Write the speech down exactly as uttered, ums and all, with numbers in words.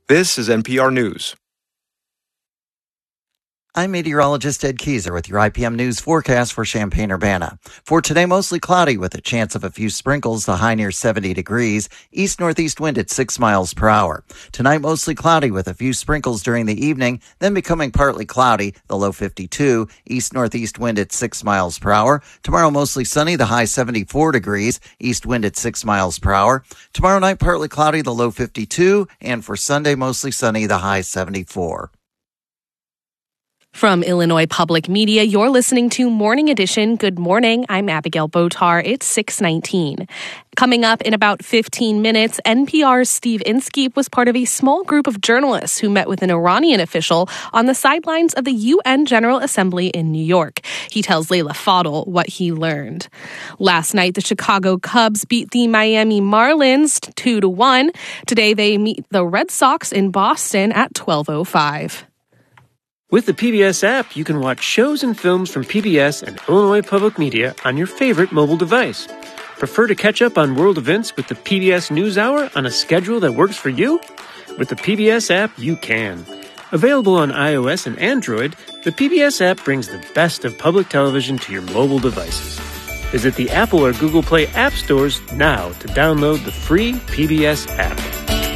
This is N P R News. I'm meteorologist Ed Keyser with your I P M News forecast for Champaign-Urbana. For today, mostly cloudy with a chance of a few sprinkles, the high near seventy degrees, east-northeast wind at six miles per hour. Tonight, mostly cloudy with a few sprinkles during the evening, then becoming partly cloudy, the low fifty-two, east-northeast wind at six miles per hour. Tomorrow, mostly sunny, the high seventy-four degrees, east wind at six miles per hour. Tomorrow night, partly cloudy, the low fifty-two, and for Sunday, mostly sunny, the high seventy-four. From Illinois Public Media, you're listening to Morning Edition. Good morning. I'm Abigail Botar. It's six nineteen. Coming up in about fifteen minutes, N P R's Steve Inskeep was part of a small group of journalists who met with an Iranian official on the sidelines of the U N General Assembly in New York. He tells Leila Fadel what he learned. Last night, the Chicago Cubs beat the Miami Marlins two to one. Today, they meet the Red Sox in Boston at twelve oh five. With the P B S app, you can watch shows and films from P B S and Illinois Public Media on your favorite mobile device. Prefer to catch up on world events with the P B S NewsHour on a schedule that works for you? With the P B S app, you can. Available on iOS and Android, the P B S app brings the best of public television to your mobile devices. Visit the Apple or Google Play app stores now to download the free P B S app.